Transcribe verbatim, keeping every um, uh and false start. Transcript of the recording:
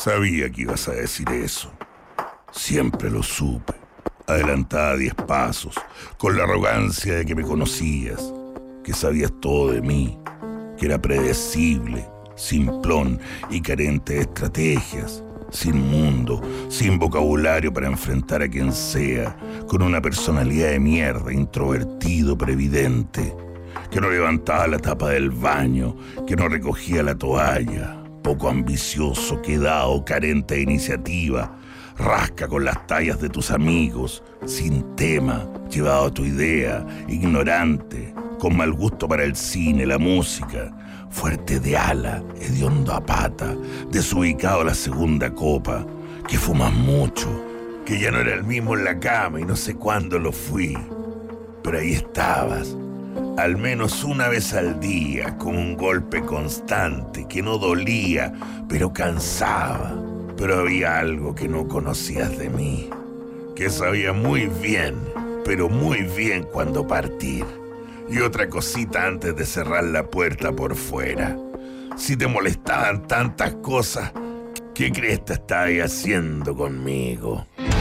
Sabía que ibas a decir eso. Siempre lo supe. Adelantada diez pasos, con la arrogancia de que me conocías, que sabías todo de mí, que era predecible, simplón y carente de estrategias, sin mundo, sin vocabulario para enfrentar a quien sea, con una personalidad de mierda, introvertido, previdente, que no levantaba la tapa del baño, que no recogía la toalla, poco ambicioso, quedado, carente de iniciativa, rasca con las tallas de tus amigos, sin tema, llevado a tu idea, ignorante, con mal gusto para el cine, la música, fuerte de ala, hediondo a pata, desubicado a la segunda copa, que fumas mucho, que ya no era el mismo en la cama y no sé cuándo lo fui. Pero ahí estabas, al menos una vez al día, con un golpe constante que no dolía, pero cansaba. Pero había algo que no conocías de mí, que sabía muy bien, pero muy bien cuándo partir. Y otra cosita antes de cerrar la puerta por fuera. Si te molestaban tantas cosas, ¿qué crees que estabas haciendo conmigo?